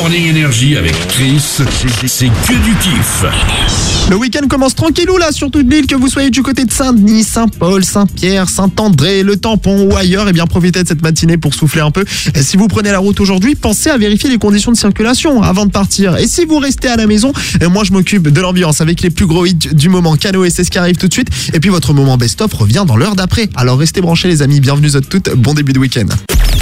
Morning Energy avec Chris, c'est que du kiff. Le week-end commence tranquillou là sur toute l'île, que vous soyez du côté de Saint-Denis, Saint-Paul, Saint-Pierre, Saint-André, le Tampon ou ailleurs, et bien profitez de cette matinée pour souffler un peu. Et si vous prenez la route aujourd'hui, pensez à vérifier les conditions de circulation avant de partir. Et si vous restez à la maison, moi je m'occupe de l'ambiance avec les plus gros hits du moment. Canoë, c'est ce qui arrive tout de suite. Et puis votre moment best-of revient dans l'heure d'après. Alors restez branchés les amis, bienvenue à toutes, bon début de week-end.